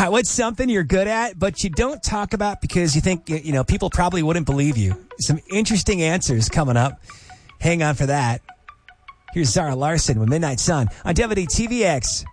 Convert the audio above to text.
right, what's something you're good at, but you don't talk about because you think, people probably wouldn't believe you? Some interesting answers coming up. Hang on for that. Here's Zara Larson with Midnight Sun on WTVX.